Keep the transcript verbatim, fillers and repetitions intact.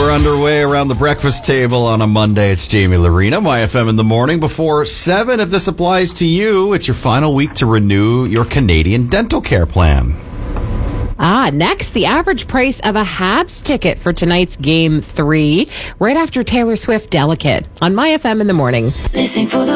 We're underway around the breakfast table on a Monday. It's Jamie Lorena, Y F M in the morning before seven. If this applies to you, it's your final week to renew your Canadian dental care plan. Ah, next, the average price of a Habs ticket for tonight's Game three, right after Taylor Swift Delicate on Y F M in the morning. Listening for the